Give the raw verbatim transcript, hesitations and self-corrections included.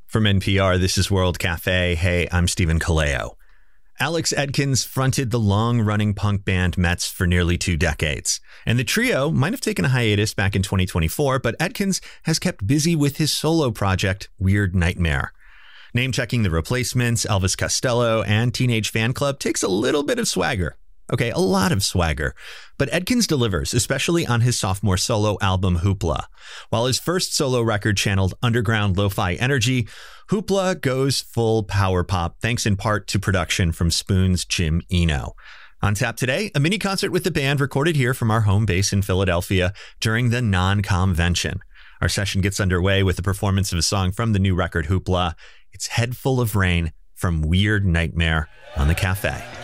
From N P R, this is World Cafe. Hey, I'm Stephen Kaleo. Alex Edkins fronted the long-running punk band Metz for nearly two decades. And the trio might have taken a hiatus back in twenty twenty-four, but Edkins has kept busy with his solo project, Weird Nightmare. Name-checking the Replacements, Elvis Costello, and Teenage Fan Club takes a little bit of swagger. Okay, a lot of swagger. But Edkins delivers, especially on his sophomore solo album, Hoopla. While his first solo record channeled underground lo-fi energy, Hoopla goes full power pop, thanks in part to production from Spoon's Jim Eno. On tap today, a mini concert with the band recorded here from our home base in Philadelphia during the Non-Convention. Our session gets underway with the performance of a song from the new record, Hoopla. It's Head Full of Rain from Weird Nightmare on the Cafe.